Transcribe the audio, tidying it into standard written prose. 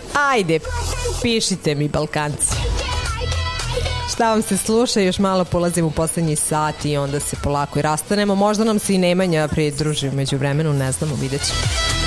Ajde, pišite mi Balkanci. Šta vam se sluša, još malo polazim u poslednji sat i onda se polako i rastanemo. Možda nam se i Nemanja pridruži među vremenu, ne znamo, vidjet ćemo.